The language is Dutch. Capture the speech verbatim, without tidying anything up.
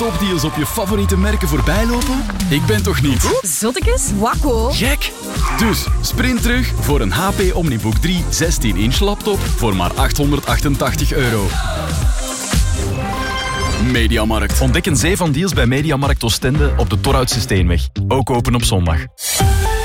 topdeals op je favoriete merken voorbij lopen? Ik ben toch niet? Zottekes? Wakko. Gek! Dus sprint terug voor een H P Omnibook drie zestien inch laptop voor maar achthonderdachtentachtig euro. Mediamarkt. Ontdek een zee van deals bij Mediamarkt Oostende op de Torhoutse Steenweg. Ook open op zondag.